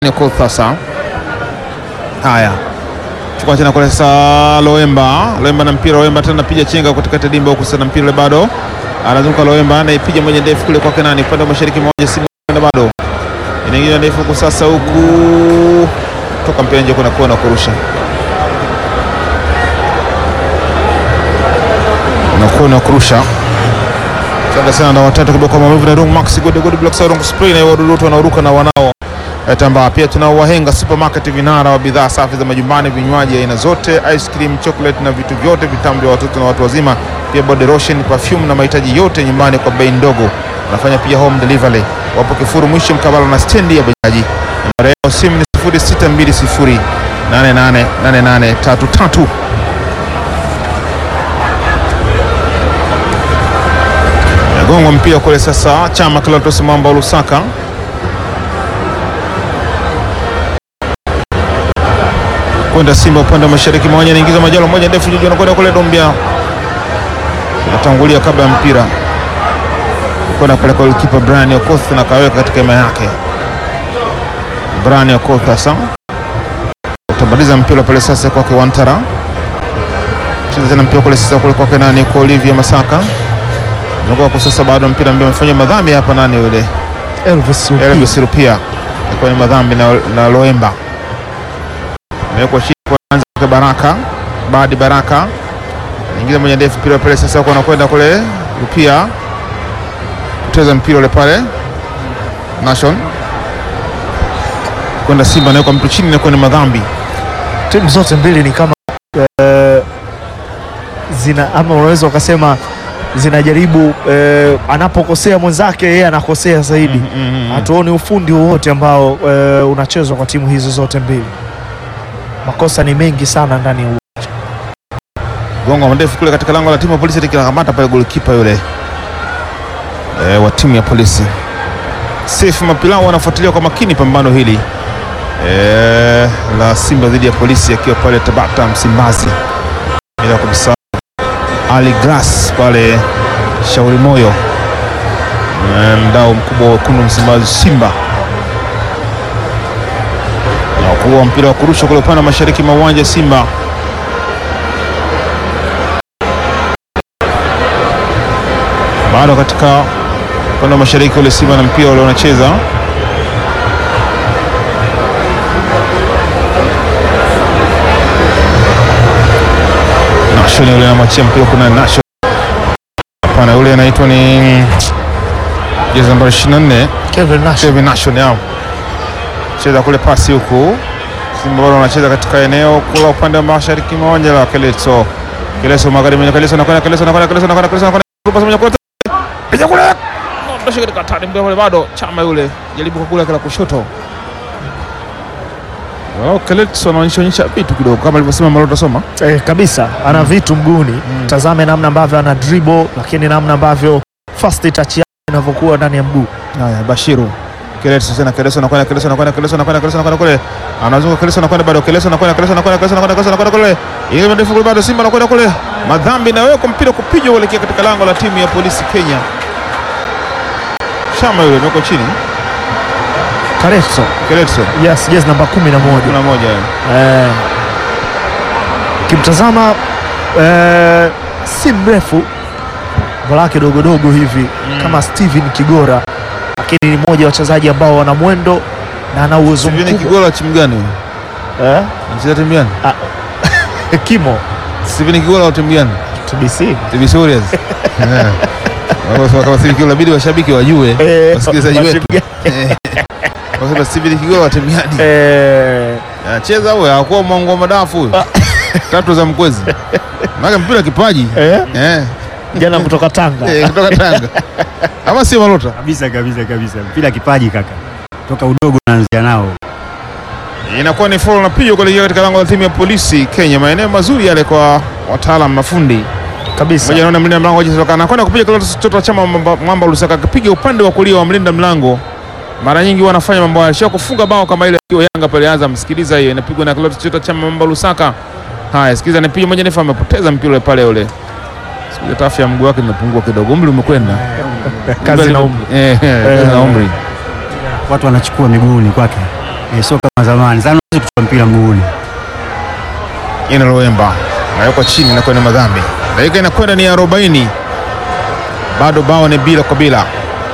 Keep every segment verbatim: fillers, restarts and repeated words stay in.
Ni sasa. Haya. Chukua tena kwa sasa Loemba. Loemba na mpira, Loemba tena piga chenga katika dimba huko sana, mpira bado. Anazunguka Loemba, anaipiga moja ndefu kule kwa Kenani upande wa mashariki mmoja, Simba bado. Inaingia ndefu huko sasa, huku toka mpira nje kuna kona kurusha. Na kona kurusha. Sasa sana na watatu kidogo kwa maumivu na Rung Max good good block Rung spray na wadudu wanaruka na wanao Etamba. Pia tunao Wahenga Supermarket, vinara wa bidhaa safi za majumbani, vinywaji aina zote, ice cream, chocolate na vitu vyote vitamu vya watoto na watu wazima. Pia body lotion, perfume na mahitaji yote nyumbani kwa bei ndogo. Wanafanya pia home delivery. Wapo Kifuru mwisho mkabala na stendi ya bajaji. Namba yao simu ni sifuri sita mbili sifuri nane nane nane nane tatu tatu. Gongo mpira kule sasa, Chama Clatous Mwamba Lusaka. Kwenda Simba upande wa mashariki mmoja, anaingiza Majalo moja ndefu juu na kwenda kule Dombia. Anatangulia kabla ya mpira. Kwenda kule kwa kipa Brian Okoth na kaweka katika ema yake. Brian Okoth sasa utabadiza mpira pale sasa kwa Kiwantara. Cheza tena mpira kule sasa kule kwa Kenani kwa Olivia Masaka. Ndio kwa sasa bado mpira mbele amefanya madhambi hapa, nani yule? Elvis Rupia. Elvis Rupia. Kwa ni madhambi na, na Loemba. Amewekwa chini kwanza kwa Baraka. Baadi Baraka. Ingiza moja ndefu mpira pale sasa kwa anakwenda kule Rupia. Kucheza mpira ule pale. Nation. Kwenda Simba na kwa mtu chini na kwa ni madhambi. Timu zote mbili ni kama uh, zina ama unaweza ukasema zinajaribu eh, anapokosea mwenzake yeye anakosea zaidi. mm, mm, mm. Hatuoni ufundi wowote ambao eh, unachezwa kwa timu hizo zote mbili. Makosa ni mengi sana ndani ya uwanja. Gongo ndefu kule katika lango la timu ya Polisi, likikamata pale goalkeeper yule eh, wa timu ya Polisi. Saif Mapilau anafuatilia kwa makini pambano hili eh, la Simba dhidi ya Polisi akiwa pale Tabata Msimbazi. Bila kumsahau Ali Glass pale Shauri Moyo, mdau mkubwa wa wekundu Msimbazi Simba. Na kuwa mpira wa kurusha kule upande wa mashariki mwa uwanja Simba. Bado katika upande wa mashariki ule Simba na mpira ule unacheza. Nashon yule anamwachia mpira, kuna Nashon. Hapana, yule anaitwa ni jezi namba ishirini na nne Kevin Nashon. Kevin Nashon yao. Cheza kule pasi huku. Simba bado wanacheza katika eneo kula upande wa mashariki mwa uwanja la Keleso. Keleso magharibi na Keleso na kwenda Keleso na kwenda Keleso na kwenda Keleso na kwenda pasi moja kule. Piga kule. Ndio shika katani mpira kule bado. Chama yule jaribu kukula kila kushoto. Wao Keleso anaonyesha onyesha vitu kidogo kama alivyosema Malota Soma. Eh, kabisa ana mm. vitu mguuni. Mm. Tazame namna ambavyo ana dribble, lakini namna ambavyo first touch yake inavyokuwa ndani ya mguu. Haya, Bashiru. Keleso tena Keleso na kwenda Keleso na kwenda Keleso na kwenda Keleso na kwenda kule. Anazunguka Keleso na kwenda bado Keleso na kwenda Keleso na kwenda Keleso na kwenda Keleso na kwenda kule. Ile ndefu kule bado Simba na kwenda kule. Madhambi na wewe kwa mpira kupigwa kuelekea katika lango la timu ya Polisi Kenya. Shama yule yuko chini. Keleso. Keleso. Yes, yes namba kumi na moja. kumi na moja. Eh. Kimtazama eh, si mrefu. Bolake dogo dogo hivi mm. kama Steven Kigora, lakini ni mmoja wa wachezaji ambao wana mwendo na ana uwezo mkubwa. Steven Kigora timu gani? Eh? Anacheza timu gani? Ah. Kimo. Steven Kigora wa timu gani? T B C. T B C Warriors. Eh. Wao kama Steven Kigora bidi washabiki wajue, wasikilizaji wetu. Kwa Steven Kigora wa timu gani? Eh. Anacheza huyo, hakuwa mwongo madafu huyo. Tatu za mkwezi. Maana mpira kipaji. Eh? Eh. Jana kutoka Tanga. Eh, kutoka Tanga. Ama si Malota? Kabisa kabisa kabisa. Mpira kipaji kaka. Toka udogo naanzia nao. Inakuwa ni foul na pigo kuelekea katika lango la timu ya Polisi Kenya. Maeneo mazuri yale kwa wataalamu mafundi. Kabisa. Mmoja anaona mlinda mlango ajisoka na kwenda kupiga kwa Chama Mwamba Lusaka, akipiga upande wa kulia wa mlinda mlango. Mara nyingi wanafanya mambo haya. Sio kufunga bao kama ile akiwa Yanga pale Azam. Msikiliza hiyo inapigwa na Clatous Chama Mwamba Lusaka. Haya, sikiliza anapiga moja ndefu, amepoteza mpira pale ule. Sikiliza afya ya mguu wake inapungua kidogo. Umri umekwenda. Kazi na umri. Eh, kazi na umri. Watu wanachukua miguuni kwake. Eh, sio kama zamani. Zamani unaweza kuchukua mpira mguuni. Ina Loemba hayuko chini na kwenda madhambi. Dakika inakwenda ni arobaini. Bado bao ni bila kwa bila.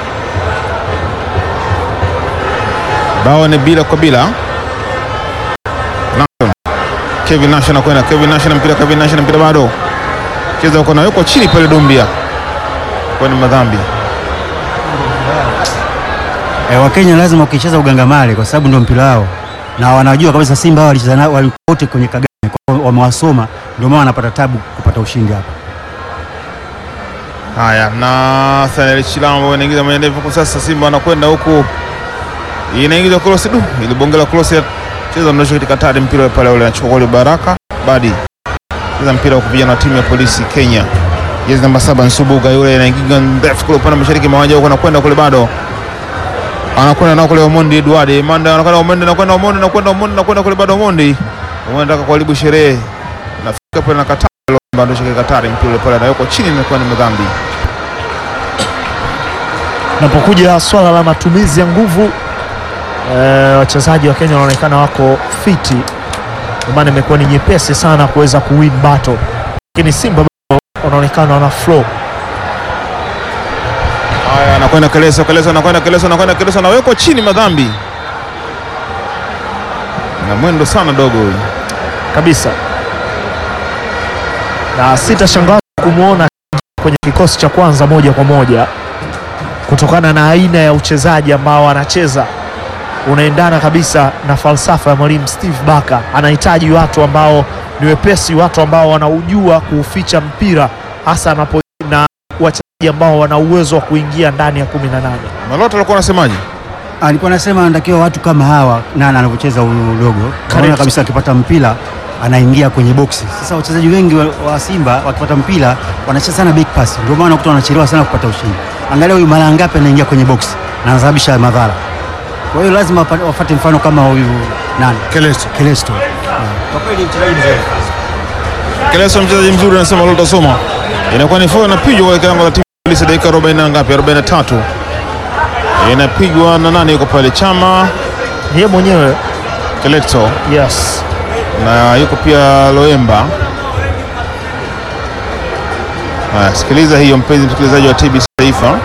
Bao ni bila kwa bila. Nation. Kevin Nash anakwenda, Kevin Nash na mpira, Kevin Nash na mpira bado. Cheza huko na yuko chini pale Dumbia. Kwenda madhambi. Eh, Wakenya lazima wakicheza ugangamale kwa sababu ndio mpira wao. Na wanajua kabisa Simba hao walicheza nao walikote kwenye Kagame, kwa wamewasoma, ndio maana wanapata tabu kupata ushindi hapa. Haya, na Sanel Chilambo anaingiza mwenyewe kwa sasa. Simba wanakwenda huku, inaingiza cross du, ile bonge la cross ya cheza mnasho katika tadi, mpira pale ule anachukua goli Baraka Badi. Cheza mpira wa kupigana na timu ya Polisi Kenya. Jezi namba saba Nsubuga yule anaingiza ndefu kule upande mashariki mwa uwanja huko, anakwenda kule bado. Anakwenda na kule Omondi Edward. Manda anakwenda Omondi, anakwenda Omondi, anakwenda Omondi, anakwenda kule bado Omondi. Anataka kuharibu sherehe. Nafika pale na Katari bado shika Katari, mpira pale na yuko chini na kwa ni madhambi. Napokuja swala la matumizi ya nguvu, eh, wachezaji wa Kenya wanaonekana wako fiti, kwa maana imekuwa ni nyepesi sana kuweza kuwin battle, lakini Simba bado wanaonekana wana flow. Haya, anakwenda Keleso, Keleso anakwenda Keleso, anakwenda Keleso na yuko chini madhambi. Na mwendo sana dogo huyu kabisa, na sitashangaa kumuona kwenye kikosi cha kwanza moja kwa moja kutokana na aina ya uchezaji ambao anacheza, unaendana kabisa na falsafa ya mwalimu Steve Barker. Anahitaji watu ambao ni wepesi, watu ambao wanaujua kuuficha mpira, hasa anapo na wachezaji ambao wana uwezo wa kuingia ndani ya kumi na nane. Malota alikuwa anasemaje? Alikuwa anasema anatakiwa watu kama hawa nana anavyocheza udogo. Kaona kabisa akipata mpira anaingia kwenye boksi. Sasa wachezaji wengi wa, wa Simba wakipata mpira wanacheza sana back pass. Ndio maana unakuta wanachelewa sana kupata ushindi. Angalia huyu mara ngapi anaingia kwenye boksi na anasababisha madhara. Kwa hiyo lazima wafuate mfano kama huyu nani? Keleso. Keleso. Kwa kweli mchezaji mzuri. Keleso mchezaji mzuri, anasema Malota Soma. Inakuwa ni foul na pigwa kwa kiwango cha timu Polisi dakika arobaini na ngapi? arobaini na tatu. Inapigwa na nani yuko pale? Chama. Yeye mwenyewe Keleso. Yes. Na yuko pia Loemba. Haya, sikiliza hiyo mpenzi msikilizaji wa T B C Taifa.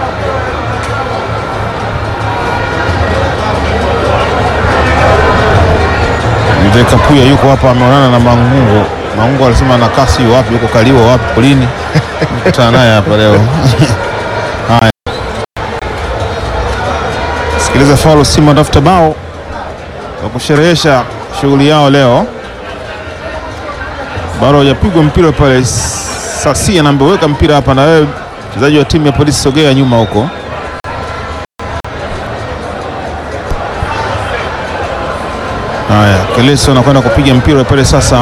Mzee Kapuya yuko hapa, ameonana na Mangungu. Mangungu alisema na kasi wapi, yuko Kaliwa wapi kulini. Mkutana naye hapa leo. Haya. Sikiliza faulu, Simba tafuta bao wa kusherehesha shughuli yao leo. Bado hajapigwa mpira pale. Sasa anaambiwa weka mpira hapa na wewe mchezaji wa timu ya Polisi, sogea nyuma huko. Haya, Keleso anakwenda kupiga mpira pale sasa.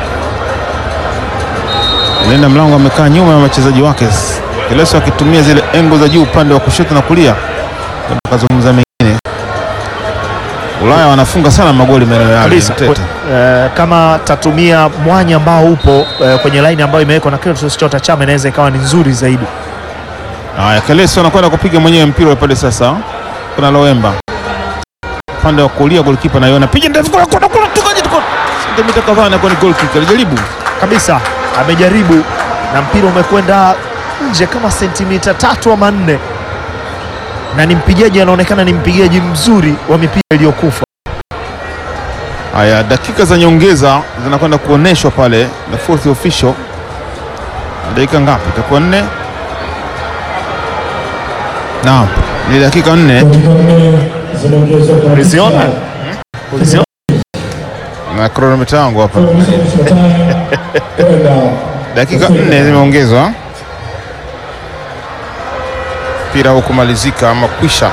Linda mlango amekaa nyuma ya wachezaji wake. Keleso akitumia zile engo za juu upande wa kushoto na kulia. Kazungumza mengine. Ulaya wanafunga sana magoli maeneo yale. Uh, kama tatumia mwanya ambao upo uh, kwenye line ambayo imewekwa na Clatous Chota Chama, inaweza ikawa ni nzuri zaidi. Haya, Keleso anakwenda kupiga mwenyewe mpira pale sasa. Kuna Loemba upande wa kulia, goalkeeper naiona piga ndefu kwa kwa kwa tukaje tuko sentimita kadhaa na kwa ni goal kick. Alijaribu kabisa, amejaribu na mpira umekwenda nje kama sentimita tatu ama nne, na ni mpigaji anaonekana ni mpigaji mzuri wa mipira iliyokufa. Haya, dakika za nyongeza zinakwenda kuoneshwa pale na fourth official. Dakika ngapi? Itakuwa nne. Naam, ni dakika nne. Uliziona? Uliziona? Na kronometa yangu hapa. Dakika nne zimeongezwa. Mpira hukumalizika ama kwisha.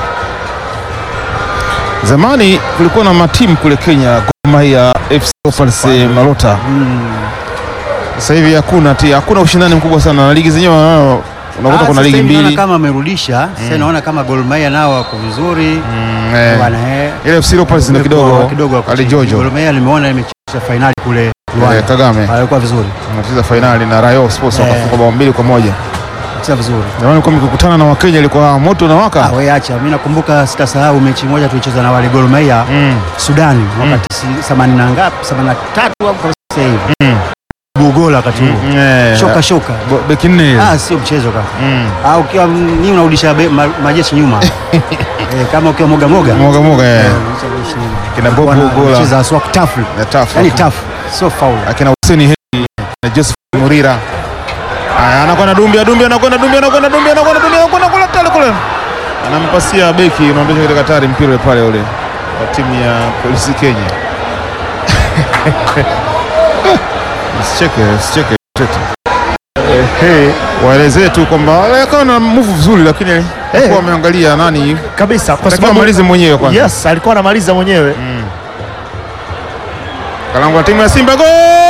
Zamani kulikuwa na matimu kule Kenya, Gor Mahia, F C Leopards, Malota. Sasa hivi hakuna tia, hakuna ushindani mkubwa sana na ligi zenyewe. Unakuta kuna ligi mbili kama amerudisha. Sasa naona kama Gor Mahia nao wako vizuri. Bwana eh. Ile F C Leopards ni kidogo kidogo Ali Jojo. Gor Mahia nimeona imecheza finali kule Rwanda. Kagame alikuwa vizuri. Anacheza finali na Rayo Sports wakafunga bao mbili kwa moja. Wacheza vizuri. Jamani, kwa mkikutana na Wakenya ilikuwa moto na waka. Ah, wewe acha. Mimi nakumbuka sitasahau mechi moja tulicheza na wale Gor Mahia Mm. Sudani wakati themanini na ngapi? themanini na tatu au kwa sasa hivi. Mm. Bugola wakati huo. Mm. Eh. Shoka shoka. Bo- Beki nne. Ah, sio mchezo kaka. Mm. Ah, ukiwa ni unarudisha be- ma, majeshi nyuma. eh, kama ukiwa moga moga. Moga moga eh. Eh, unarudisha majeshi nyuma. Kina Bob Wana- Bugola. wanacheza swak tafu. Na tough. Yaani tafu. Sio foul. Akina Hussein Hedi na Joseph Murira. Aya, anakwenda Dumbi, Dumbi anakwenda Dumbi, anakwenda Dumbi, anakwenda Dumbi, anakwenda kule tale kule. Anampasia beki, unaondosha katika hatari mpira ule pale ule wa timu ya Polisi Kenya. Usicheke, usicheke tete. Hey, Waelezee tu kwamba alikuwa na move vizuri lakini alikuwa Eh. ameangalia nani kabisa kwa Takiwa sababu amalize mwenyewe kwanza. yes, alikuwa anamaliza mwenyewe. Kalango la timu ya Simba, gol!